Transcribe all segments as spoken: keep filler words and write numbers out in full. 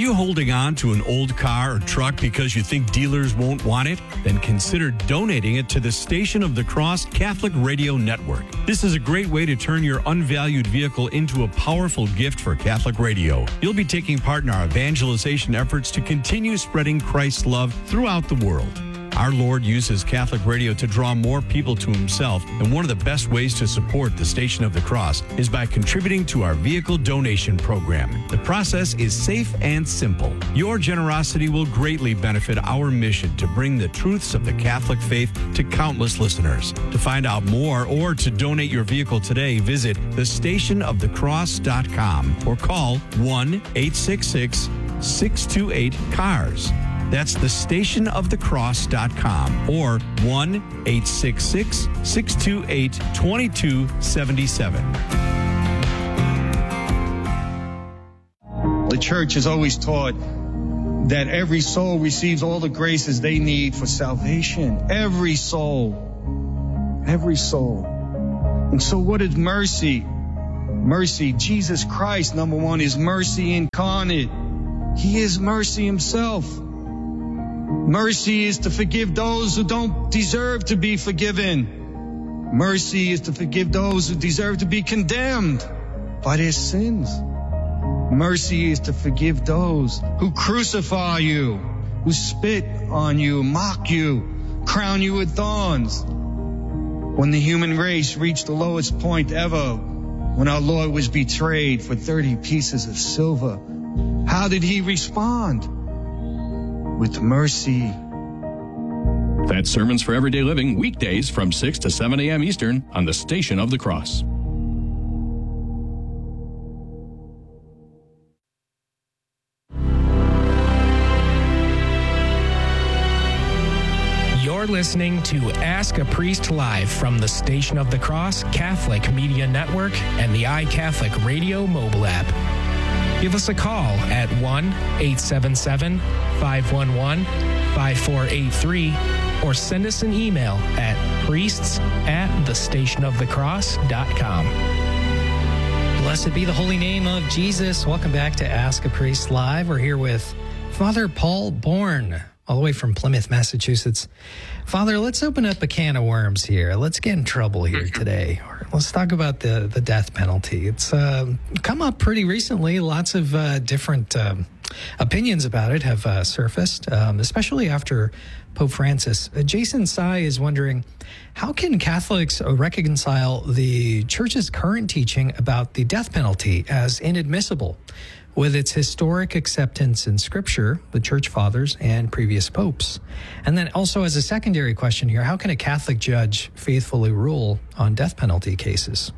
you holding on to an old car or truck because you think dealers won't want it? Then consider donating it to the Station of the Cross Catholic Radio Network. This is a great way to turn your unvalued vehicle into a powerful gift for Catholic radio. You'll be taking part in our evangelization efforts to continue spreading Christ's love throughout the world. Our Lord uses Catholic radio to draw more people to himself, and one of the best ways to support the Station of the Cross is by contributing to our vehicle donation program. The process is safe and simple. Your generosity will greatly benefit our mission to bring the truths of the Catholic faith to countless listeners. To find out more or to donate your vehicle today, visit the station of the cross dot com or call one eight six six, six two eight, C A R S. That's the station of the cross dot com or one eight six six, six two eight, two two seven seven. The church has always taught that every soul receives all the graces they need for salvation. Every soul. Every soul. And so what is mercy? Mercy, Jesus Christ, number one, is mercy incarnate. He is mercy himself. Mercy is to forgive those who don't deserve to be forgiven. Mercy is to forgive those who deserve to be condemned by their sins. Mercy is to forgive those who crucify you, who spit on you, mock you, crown you with thorns. When the human race reached the lowest point ever, when our Lord was betrayed for thirty pieces of silver, how did he respond? With mercy. That's Sermons for Everyday Living, weekdays from six to seven a.m. Eastern on the Station of the Cross. You're listening to Ask a Priest Live from the Station of the Cross Catholic Media Network and the iCatholic Radio mobile app. Give us a call at one eight seven seven, five one one, five four eight three or send us an email at priests at the station of the cross dot com. Blessed be the holy name of Jesus. Welcome back to Ask a Priest Live. We're here with Father Paul Bourne, all the way from Plymouth, Massachusetts. Father, let's open up a can of worms here. Let's get in trouble here today. Let's talk about the, the death penalty. It's uh, come up pretty recently. Lots of uh, different um, opinions about it have uh, surfaced, um, especially after Pope Francis. Uh, Jason Sai is wondering, how can Catholics uh, reconcile the Church's current teaching about the death penalty as inadmissible with its historic acceptance in Scripture, the Church Fathers, and previous popes? And then also as a secondary question here, how can a Catholic judge faithfully rule on death penalty cases?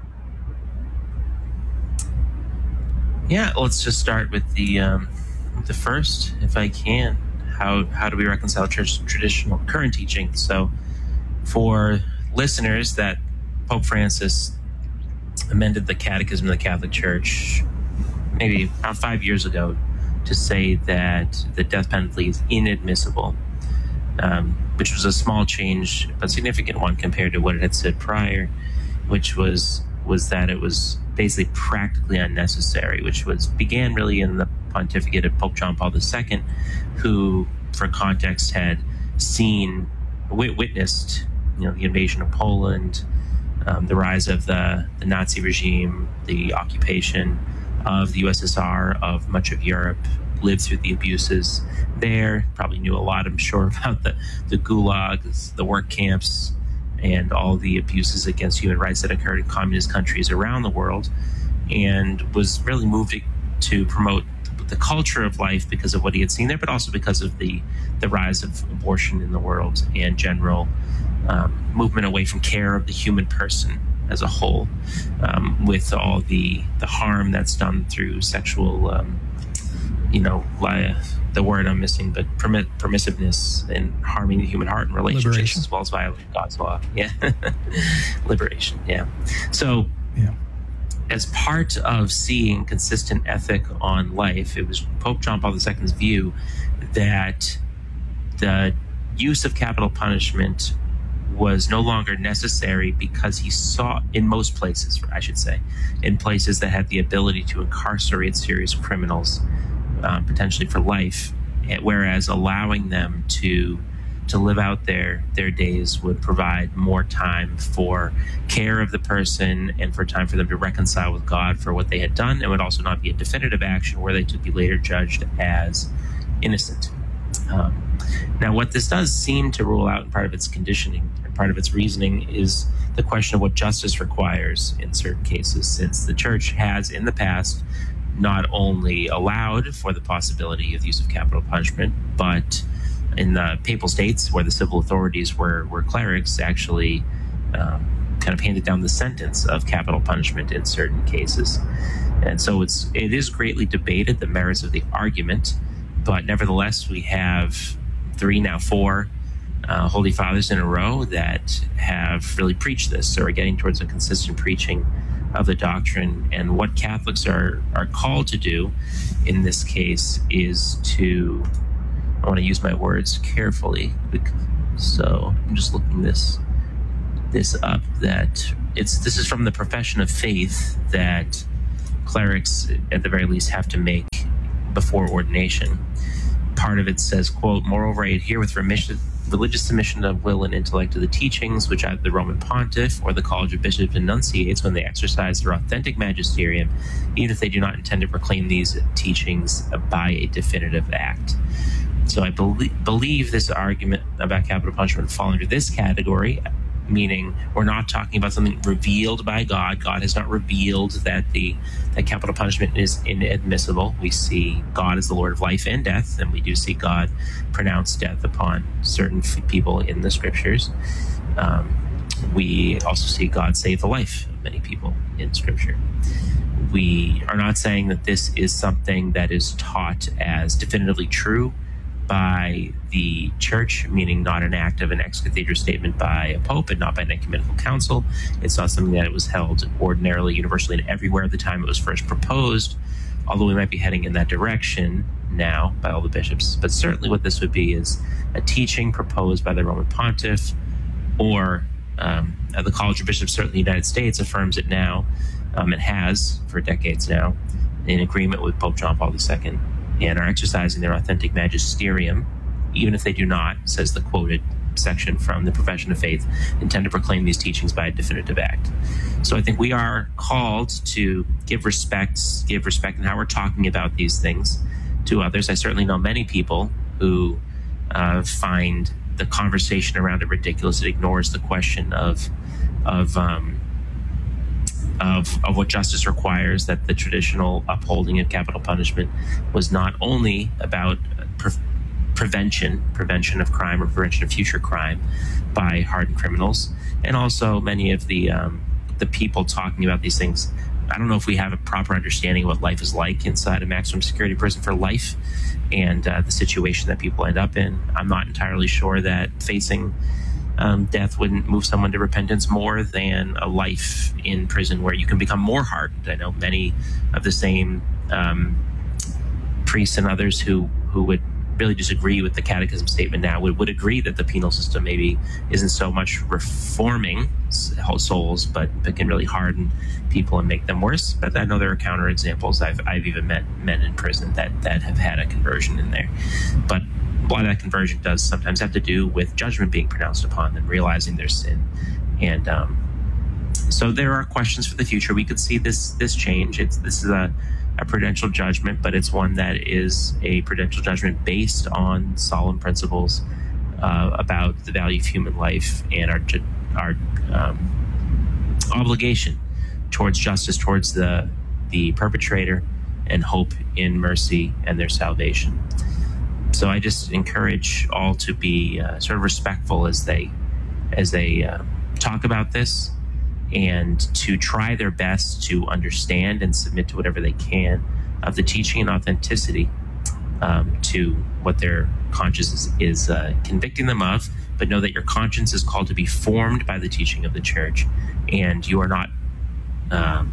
Yeah, let's just start with the um, the first, if I can. How how do we reconcile church traditional current teaching? So for listeners, that Pope Francis amended the Catechism of the Catholic Church maybe about five years ago to say that the death penalty is inadmissible, um, which was a small change, but significant one compared to what it had said prior, which was was that it was basically practically unnecessary, which was began really in the pontificate of Pope John Paul the Second, who, for context, had seen, witnessed, you know, the invasion of Poland, um, the rise of the, the Nazi regime, the occupation of the U S S R, of much of Europe, lived through the abuses there, probably knew a lot, I'm sure, about the, the gulags, the work camps, and all the abuses against human rights that occurred in communist countries around the world, and was really moved to promote the culture of life because of what he had seen there, but also because of the, the rise of abortion in the world and general um, movement away from care of the human person as a whole, um, with all the the harm that's done through sexual, um, you know, li- the word I'm missing, but permi- permissiveness and harming the human heart and relationships, Liberation. as well as violating God's law. Yeah, liberation. Yeah. So, Yeah. as part of seeing consistent ethic on life, it was Pope John Paul the Second's view that the use of capital punishment was no longer necessary because he saw, in most places, I should say, in places that had the ability to incarcerate serious criminals, uh, potentially for life, whereas allowing them to to live out their their days would provide more time for care of the person and for time for them to reconcile with God for what they had done. It would also not be a definitive action where they could be later judged as innocent. Um, now, what this does seem to rule out in part of its conditioning and part of its reasoning is the question of what justice requires in certain cases, since the church has in the past not only allowed for the possibility of the use of capital punishment, but in the papal states where the civil authorities were, were clerics, actually um, kind of handed down the sentence of capital punishment in certain cases. And so it's it is greatly debated, the merits of the argument, but nevertheless, we have three, now four, uh, Holy Fathers in a row that have really preached this, or are getting towards a consistent preaching of the doctrine. And what Catholics are, are called to do in this case is to, I want to use my words carefully, so I'm just looking this this up, that it's this is from the profession of faith that clerics at the very least have to make before ordination. Part of it says, quote, "Moreover, I adhere with remission, religious submission of will and intellect to the teachings which either the Roman Pontiff or the College of Bishops enunciates when they exercise their authentic magisterium, even if they do not intend to proclaim these teachings by a definitive act." So I believe, believe this argument about capital punishment would fall under this category, meaning we're not talking about something revealed by God. God has not revealed that the that capital punishment is inadmissible. We see God as the Lord of life and death, and we do see God pronounce death upon certain people in the scriptures. Um, we also see God save the life of many people in scripture. We are not saying that this is something that is taught as definitively true by the church, meaning not an act of an ex cathedra statement by a pope and not by an ecumenical council. It's not something that it was held ordinarily, universally, and everywhere at the time it was first proposed, although we might be heading in that direction now by all the bishops. But certainly what this would be is a teaching proposed by the Roman Pontiff, or um, the College of Bishops, certainly the United States, affirms it now. Um, it has for decades now, in agreement with Pope John Paul the Second, and are exercising their authentic magisterium, even if they do not, says the quoted section from the Profession of Faith, intend to proclaim these teachings by a definitive act. So I think we are called to give respect, give respect in how we're talking about these things to others. I certainly know many people who uh, find the conversation around it ridiculous. It ignores the question of of um, Of, of what justice requires, that the traditional upholding of capital punishment was not only about pre- prevention, prevention of crime or prevention of future crime by hardened criminals, and also many of the um, the people talking about these things. I don't know if we have a proper understanding of what life is like inside a maximum security prison for life, and uh, the situation that people end up in. I'm not entirely sure that facing Um, death wouldn't move someone to repentance more than a life in prison where you can become more hardened. I know many of the same um, priests and others who, who would really disagree with the catechism statement now would, would agree that the penal system maybe isn't so much reforming souls, but, but can really harden people and make them worse. But I know there are counterexamples. I've, I've even met men in prison that, that have had a conversion in there. But a lot of that conversion does sometimes have to do with judgment being pronounced upon them, realizing their sin. And um, so there are questions for the future. We could see this this change. It's This is a, a prudential judgment, but it's one that is a prudential judgment based on solemn principles uh, about the value of human life and our, our um, obligation towards justice, towards the, the perpetrator, and hope in mercy and their salvation. So I just encourage all to be uh, sort of respectful as they as they uh, talk about this, and to try their best to understand and submit to whatever they can of the teaching and authenticity um, to what their conscience is, is uh, convicting them of, but know that your conscience is called to be formed by the teaching of the church, and you are not um,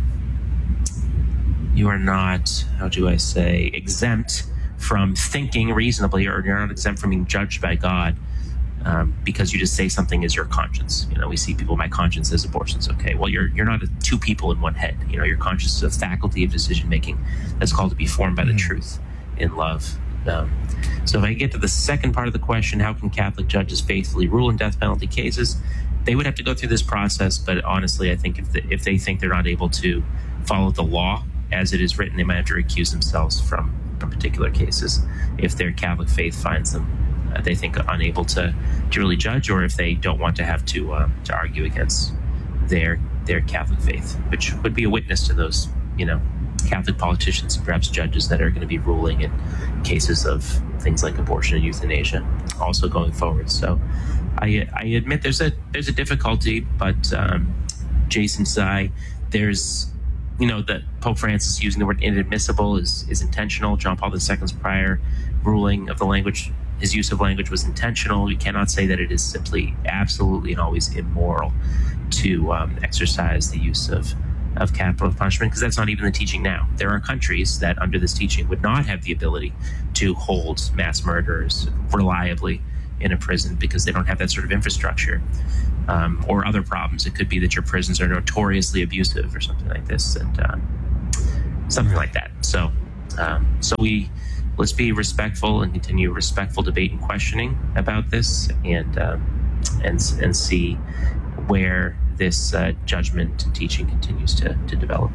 you are not, how do I say, exempt from thinking reasonably, or you're not exempt from being judged by God um, because you just say something is your conscience. You know, we see people, my conscience says abortion's okay. Well, you're you're not a, two people in one head. You know, your conscience is a faculty of decision making that's called to be formed by the mm-hmm. truth. in love. Um, so if I get to the second part of the question, how can Catholic judges faithfully rule in death penalty cases? They would have to go through this process, but honestly, I think if, the, if they think they're not able to follow the law as it is written, they might have to recuse themselves from, from particular cases if their Catholic faith finds them, uh, they think, unable to, to really judge, or if they don't want to have to uh, to argue against their their Catholic faith, which would be a witness to those, you know, Catholic politicians and perhaps judges that are going to be ruling in cases of things like abortion and euthanasia also going forward. So I, I admit there's a there's a difficulty, but um, Jason Tsai, there's, you know, that Pope Francis using the word inadmissible is, is intentional. John Paul the Second's prior ruling of the language, his use of language was intentional. You cannot say that it is simply absolutely and always immoral to um, exercise the use of of capital punishment, because that's not even the teaching now. There are countries that under this teaching would not have the ability to hold mass murderers reliably in a prison because they don't have that sort of infrastructure, um, or other problems. It could be that your prisons are notoriously abusive or something like this, and uh, something like that. So, um, so we let's be respectful and continue respectful debate and questioning about this, and um, and and see where this uh, judgment and teaching continues to, to develop.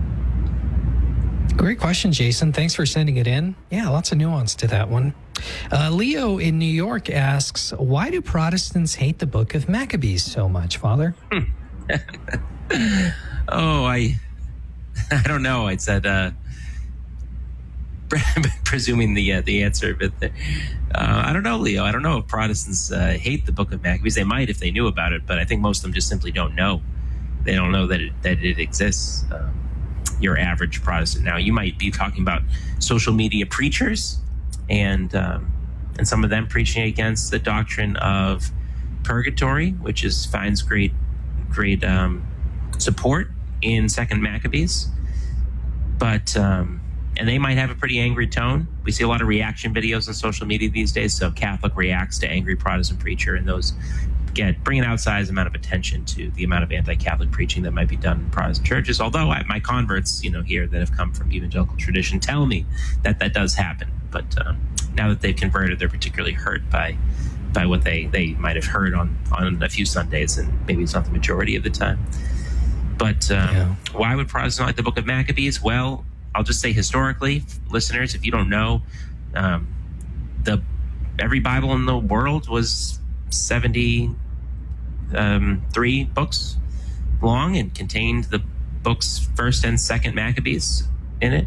Great question, Jason. Thanks for sending it in. Yeah, lots of nuance to that one. Uh, Leo in New York asks, why do Protestants hate the book of Maccabees so much, Father? oh, I I don't know. I said, uh, presuming the uh, the answer, but the, uh, I don't know, Leo. I don't know if Protestants uh, hate the book of Maccabees. They might if they knew about it, but I think most of them just simply don't know. They don't know that it, that it exists. Um, your average Protestant. Now, you might be talking about social media preachers, and um, and some of them preaching against the doctrine of purgatory, which is finds great great um, support in Second Maccabees, but. Um, And they might have a pretty angry tone. We see a lot of reaction videos on social media these days. So Catholic reacts to angry Protestant preacher, and those get bring an outsized amount of attention to the amount of anti-Catholic preaching that might be done in Protestant churches. Although I, my converts, you know, here that have come from evangelical tradition tell me that that does happen. But um, now that they've converted, they're particularly hurt by by what they, they might have heard on, on a few Sundays, and maybe it's not the majority of the time. But um, yeah. Why would Protestants like the book of Maccabees? Well, I'll just say historically, listeners, if you don't know, um, the every Bible in the world was seventy-three books long and contained the books First and Second Maccabees in it,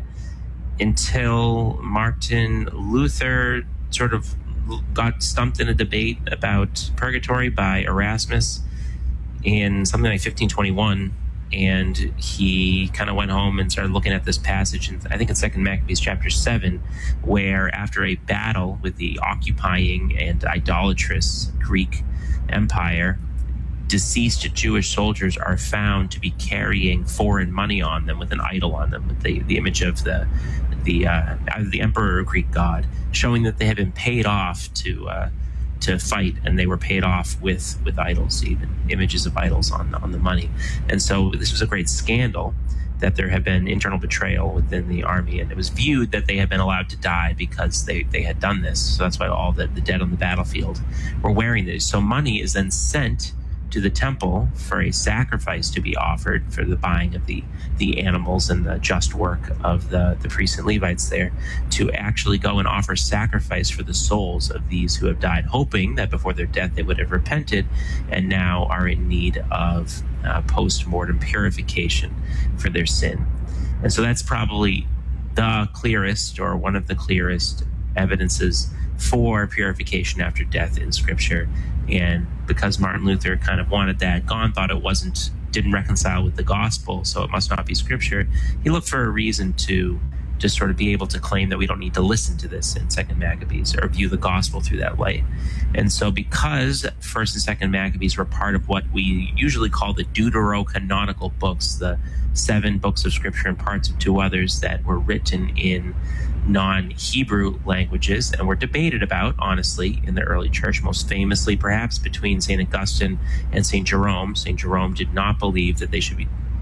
until Martin Luther sort of got stumped in a debate about purgatory by Erasmus in something like fifteen twenty-one. And he kind of went home and started looking at this passage, and I think it's Second Maccabees chapter seven, where after a battle with the occupying and idolatrous Greek Empire, deceased Jewish soldiers are found to be carrying foreign money on them with an idol on them, with the, the image of the the uh, the emperor or Greek god, showing that they had been paid off to uh, to fight, and they were paid off with with idols, even images of idols on on the money. And so this was a great scandal that there had been internal betrayal within the army, and it was viewed that they had been allowed to die because they they had done this. So that's why all the, the dead on the battlefield were wearing these. So money is then sent to the temple for a sacrifice to be offered for the buying of the the animals and the just work of the the priests and Levites there, to actually go and offer sacrifice for the souls of these who have died, hoping that before their death they would have repented and now are in need of uh, post-mortem purification for their sin. And so that's probably the clearest, or one of the clearest evidences for purification after death in Scripture. And because Martin Luther kind of wanted that gone, thought it wasn't, didn't reconcile with the gospel, so it must not be Scripture, he looked for a reason to just sort of be able to claim that we don't need to listen to this in Second Maccabees or view the gospel through that light. And so because First and Second Maccabees were part of what we usually call the deuterocanonical books, the seven books of Scripture and parts of two others that were written in non-Hebrew languages and were debated about, honestly, in the early church, most famously perhaps between Saint Augustine and Saint Jerome. Saint Jerome did not believe that they should be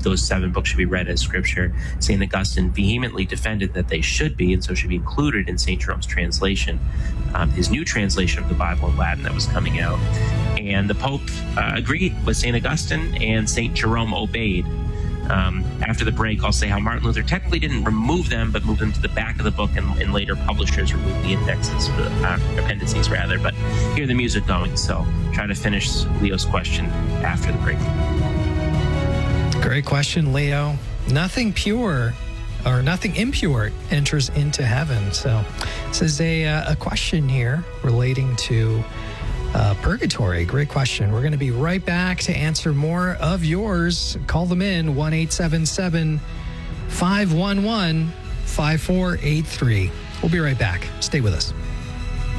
those seven books should be read as scripture. Saint Augustine vehemently defended that they should be, and so should be included in Saint Jerome's translation, um, his new translation of the Bible in Latin that was coming out. And the Pope uh, agreed with Saint Augustine, and Saint Jerome obeyed. Um, after the break, I'll say how Martin Luther technically didn't remove them, but moved them to the back of the book, and, and later publishers removed the indexes, uh, appendices rather. But hear the music going, so try to finish Leo's question after the break. Great question, Leo. Nothing pure or nothing impure enters into heaven. So this is a, uh, a question here relating to Uh, purgatory. Great question. We're going to be right back to answer more of yours. Call them in, one eight seven seven, five one one, five four eight three. We'll be right back. Stay with us.